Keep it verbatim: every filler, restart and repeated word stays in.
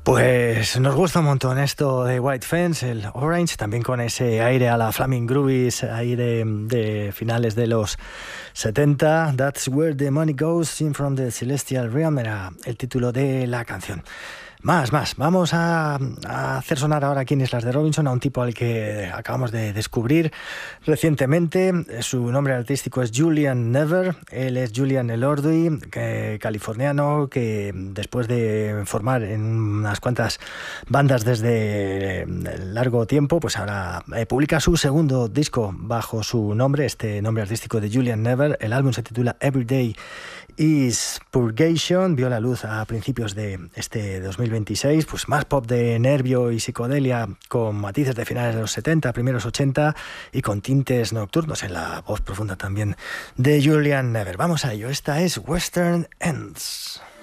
Pues nos gusta un montón esto de White Fence, el Orange, también con ese aire a la Flaming Groovies, aire de finales de los setenta. That's Where the Money Goes, Seen from the Celestial Realm, era el título de la canción. Más, más. Vamos a, a hacer sonar ahora aquí en Islas de Robinson a un tipo al que acabamos de descubrir recientemente. Su nombre artístico es Julian Never. Él es Julian Elordi, que, californiano, que después de formar en unas cuantas bandas desde largo tiempo, pues ahora eh, publica su segundo disco bajo su nombre, este nombre artístico de Julian Never. El álbum se titula Everyday is Purgation, vio la luz a principios de este dos mil veintiséis, pues más pop de nervio y psicodelia con matices de finales de los setenta, primeros ochenta y con tintes nocturnos en la voz profunda también de Julian Never. Vamos a ello, esta es Western Ends.